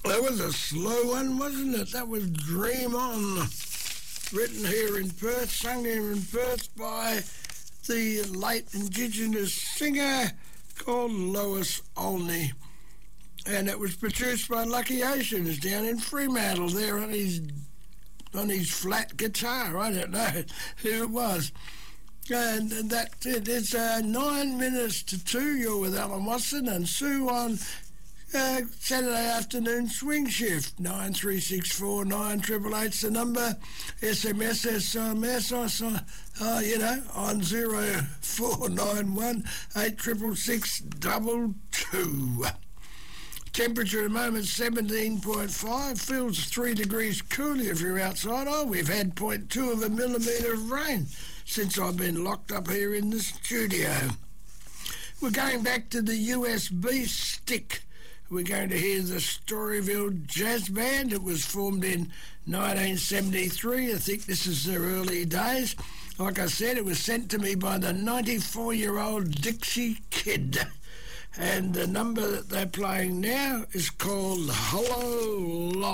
That was a slow one, wasn't it? That was Dream On, written here in Perth, sung here in Perth by the late Indigenous singer called Lois Olney. And it was produced by Lucky Oceans down in Fremantle there on his flat guitar. I don't know who it was. And that's it. It's 9 minutes to 2. You're with Alan Watson and Sue on Saturday afternoon swing shift. 9364 9888's the number. SMS, on 0491 8666 222. Temperature at the moment 17.5. Feels 3 degrees cooler if you're outside. Oh, we've had 0.2 of a millimetre of rain since I've been locked up here in the studio. We're going back to the USB stick. We're going to hear the Storyville Jazz Band. It was formed in 1973. I think this is their early days. Like I said, it was sent to me by the 94-year-old Dixie Kid. And the number that they're playing now is called Hello Life.